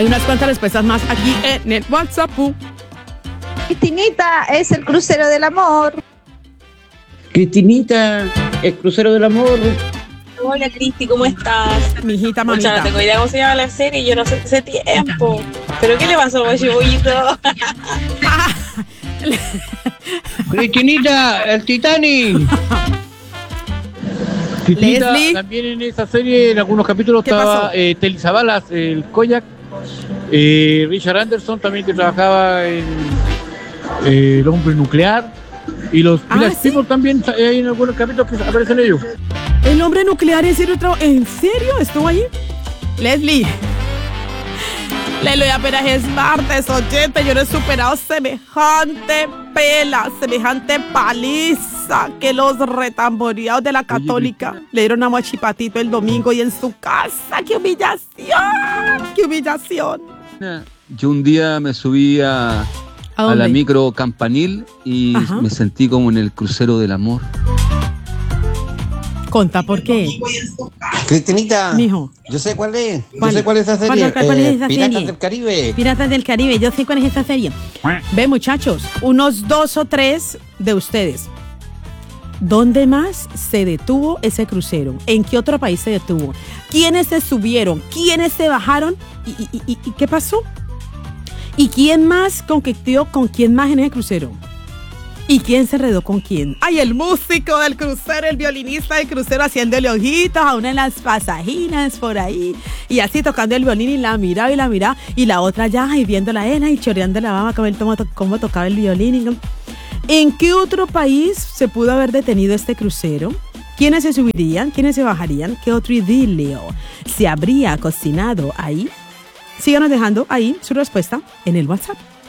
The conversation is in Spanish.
Hay unas cuantas respuestas más aquí en el WhatsApp. Cristinita, es el crucero del amor. Cristinita, el crucero del amor. Hola Cristi, ¿cómo estás? Mijita, Mucha, mamita. no tengo idea cómo se llama la serie, yo no sé ese tiempo. ¿Pero qué le pasó al Bollito? Cristinita, el Titanic. Cristinita, Leslie. también en esa serie, en algunos capítulos ¿Qué estaba pasó? Telly Savalas, el Koyak, Richard Anderson también, que trabajaba en El Hombre Nuclear, y los Village ¿sí? People también, hay en algunos capítulos que aparecen ellos. El hombre nuclear, ¿en serio? ¿En serio? ¿Estuvo ahí? Leslie. Leslie, apenas es martes, oyente. Yo no he superado semejante pela, semejante paliza que los retamboreados de la Católica le dieron a Mochipatito el domingo y en su casa. ¡Qué humillación! ¡Qué humillación! Yo un día me subí a la dónde? micro Campanil y Ajá. me sentí como en el crucero del amor. Conta, ¿por qué? Cristinita, Mijo. yo sé cuál es. ¿Cuál? Yo sé cuál es esa serie. ¿Cuál es esa Piratas serie? del Caribe. Piratas del Caribe, yo sé cuál es esta serie. Ve, muchachos, unos 2 o 3 de ustedes. ¿Dónde más se detuvo ese crucero? ¿En qué otro país se detuvo? ¿Quiénes se subieron? ¿Quiénes se bajaron? ¿Y qué pasó? ¿Y quién más conquistó con quién más en ese crucero? ¿Y quién se enredó con quién? ¡Ay, el músico del crucero, el violinista del crucero haciéndole ojitos a una de las pasajinas por ahí! Y así tocando el violín y la miraba, y la otra ya, y viéndola a ella y choreando la baba cómo tocaba el violín. ¿En qué otro país se pudo haber detenido este crucero? ¿Quiénes se subirían? ¿Quiénes se bajarían? ¿Qué otro idilio se habría cocinado ahí? Síganos dejando ahí su respuesta en el WhatsApp.